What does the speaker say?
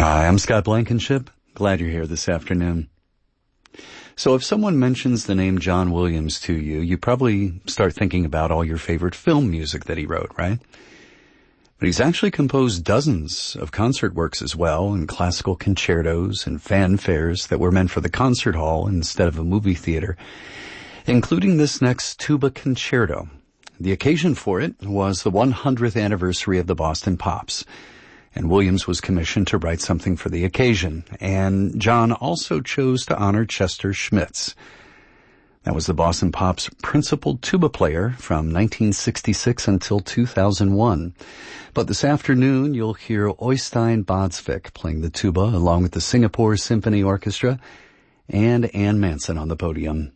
Hi, I'm Scott Blankenship. Glad you're here this afternoon. So if someone mentions the name John Williams to you, you probably start thinking about all your favorite film music that he wrote, right? But he's actually composed dozens of concert works as well, and classical concertos and fanfares that were meant for the concert hall instead of a movie theater, including this next tuba concerto. The occasion for it was the 100th anniversary of the Boston Pops, and Williams was commissioned to write something for the occasion, and John also chose to honor Chester Schmitz. That was the Boston Pops' principal tuba player from 1966 until 2001. But this afternoon, you'll hear Øystein Bådsvik playing the tuba along with the Singapore Symphony Orchestra and Ann Manson on the podium.